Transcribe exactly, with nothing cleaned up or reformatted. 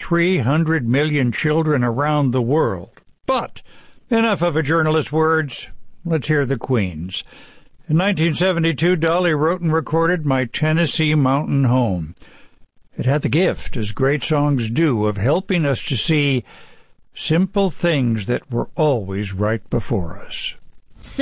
three hundred million children around the world. But enough of a journalist's words. Let's hear the Queen's. In nineteen seventy-two, Dolly wrote and recorded My Tennessee Mountain Home. It had the gift, as great songs do, of helping us to see simple things that were always right before us.